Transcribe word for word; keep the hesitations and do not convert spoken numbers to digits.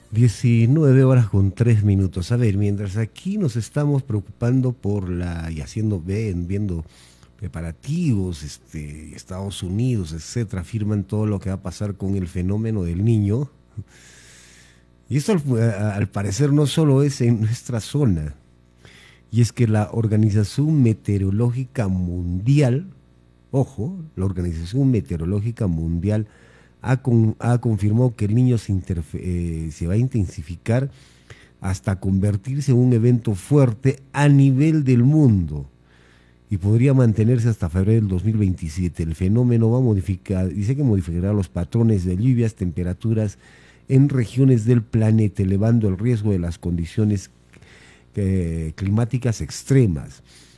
Diecinueve horas con tres minutos. A ver, mientras aquí nos estamos preocupando por la y haciendo, ven, viendo preparativos, este, Estados Unidos, etcétera, afirman todo lo que va a pasar con el fenómeno del niño. Y esto al, al parecer no solo es en nuestra zona, y es que la Organización Meteorológica Mundial, ojo, la Organización Meteorológica Mundial ha, con, ha confirmado que el niño se, eh, se va a intensificar hasta convertirse en un evento fuerte a nivel del mundo y podría mantenerse hasta febrero del dos mil veintisiete. El fenómeno va a modificar, dice que modificará los patrones de lluvias, temperaturas en regiones del planeta, elevando el riesgo de las condiciones eh, climáticas extremas.